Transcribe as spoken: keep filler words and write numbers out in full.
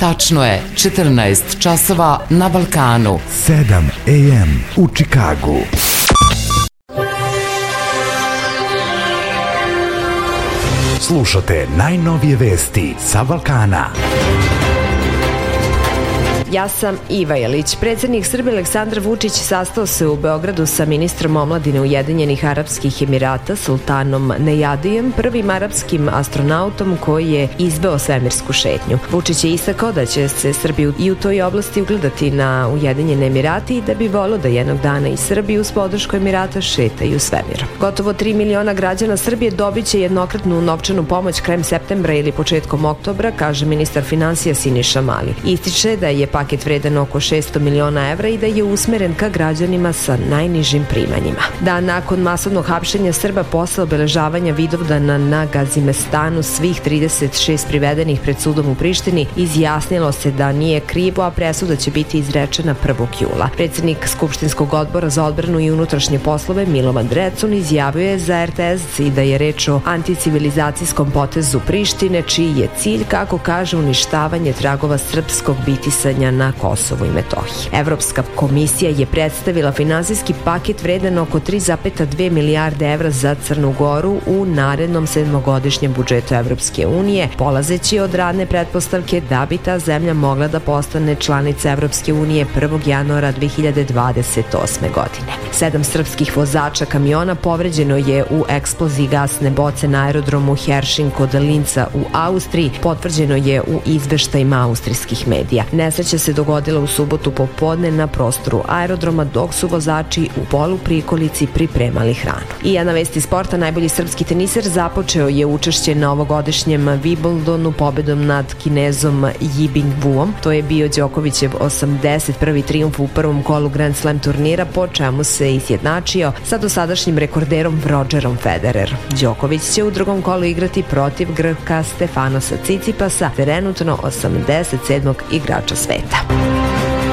Tačno je četrnaest časova na Balkanu. sedam a m u Čikagu. Slušate najnovije vesti sa Balkana. Ja sam Iva Jelić. Predsjednik Srbije Aleksandar Vučić sastao se u Beogradu sa ministrom omladine Ujedinjenih Arapskih Emirata Sultanom Nejadijem, prvim arapskim astronautom koji je izveo svemirsku šetnju. Vučić je istakao da će se Srbiju i u toj oblasti ugledati na Ujedinjene Emirati i da bi volio da jednog dana i Srbiju uz podršku Emirata šetaju svemirom. Gotovo tri miliona građana Srbije dobit će jednokratnu novčanu pomoć krajem septembra ili početkom oktobra, kaže ministar finansija Siniša Mali. Ističe da je paket vredan oko šesto miliona evra i da je usmeren ka građanima sa najnižim primanjima. Dan nakon masovnog hapšenja Srba posle obeležavanja Vidovdana na Gazimestanu svih trideset šest privedenih pred sudom u Prištini izjasnilo se da nije krivo, a presuda će biti izrečena prvog jula. Predsjednik Skupštinskog odbora za odbranu i unutrašnje poslove Milovan Drecun izjavio je za R T S i da je reč o anticivilizacijskom potezu Prištine, čiji je cilj, kako kaže, uništavanje tragova srpskog bitisanja na Kosovu i Metohiji. Evropska komisija je predstavila finansijski paket vredan oko tri zarez dve milijarde evra za Crnu Goru u narednom sedmogodišnjem budžetu Evropske unije, polazeći od radne pretpostavke da bi ta zemlja mogla da postane članica Evropske unije prvog januara dve hiljade dvadeset osme godine. Sedam srpskih vozača kamiona povređeno je u eksploziji gasne boce na aerodromu Heršing kod Linca u Austriji, potvrđeno je u izveštajima austrijskih medija. Nesreća se dogodila u subotu popodne na prostoru aerodroma, dok su vozači u poluprikolici pripremali hranu. I jedna vest iz sporta, najbolji srpski teniser započeo je učešće na ovogodišnjem Wimbledonu pobedom nad Kinezom Yibing Wuom. To je bio Đokovićev osamdeset prvi trijumf u prvom kolu Grand Slam turnira, po čemu se izjednačio sa dosadašnjim rekorderom Rodgerom Federer. Đoković će u drugom kolu igrati protiv Grka Stefanosa Cicipasa, trenutno osamdeset sedmog igrača sveta.